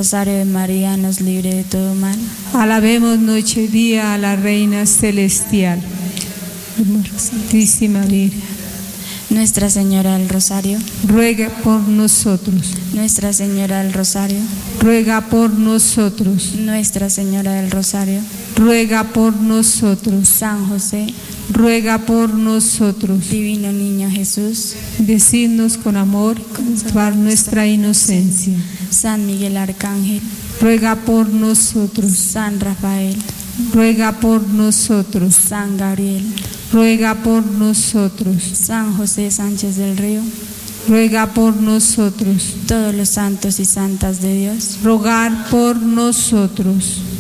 Rosario de María nos libre de todo mal. Alabemos noche y día a la Reina Celestial. Santísima Virgen. Nuestra Señora del Rosario, ruega por nosotros. Nuestra Señora del Rosario, ruega por nosotros. Nuestra Señora del Rosario, ruega por nosotros. San José, ruega por nosotros. Divino Niño Jesús, decidnos con amor conservar nuestra inocencia. San Miguel Arcángel, ruega por nosotros. San Rafael, ruega por nosotros. San Gabriel, ruega por nosotros. San José Sánchez del Río, ruega por nosotros. Todos los santos y santas de Dios, rogar por nosotros.